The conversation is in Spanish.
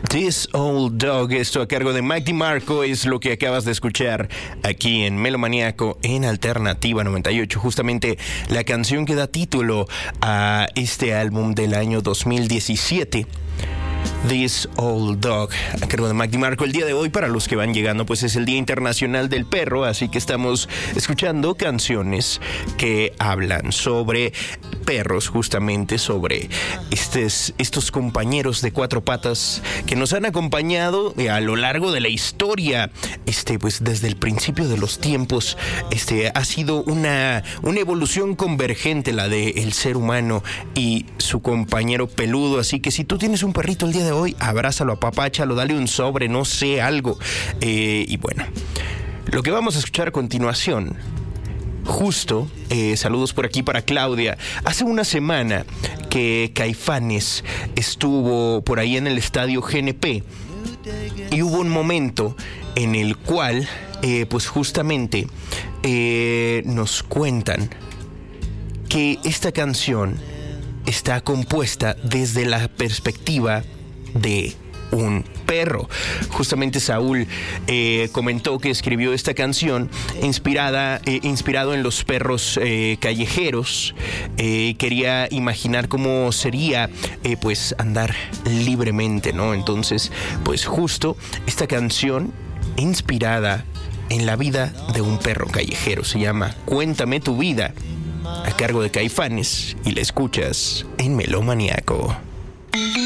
This Old Dog, esto a cargo de Mike DiMarco, es lo que acabas de escuchar aquí en Melomaniaco en Alternativa 98. Justamente la canción que da título a este álbum del año 2017. This Old Dog, a cargo de Mike DiMarco. El día de hoy, para los que van llegando, pues es el Día Internacional del Perro, así que estamos escuchando canciones que hablan sobre perros, justamente sobre estos compañeros de cuatro patas que nos han acompañado a lo largo de la historia, pues desde el principio de los tiempos. Ha sido una evolución convergente la del ser humano y su compañero peludo, así que si tú tienes un perrito el día de hoy, abrázalo, apapáchalo, dale un sobre, no sé, algo. Y bueno, lo que vamos a escuchar a continuación, justo, saludos por aquí para Claudia. Hace una semana que Caifanes estuvo por ahí en el estadio GNP y hubo un momento en el cual, pues justamente, nos cuentan que esta canción está compuesta desde la perspectiva de un perro. Justamente Saúl comentó que escribió esta canción inspirado en los perros callejeros. Quería imaginar cómo sería pues andar libremente, ¿no? Entonces, pues justo esta canción inspirada en la vida de un perro callejero se llama Cuéntame tu vida, a cargo de Caifanes, y la escuchas en Melomaniaco.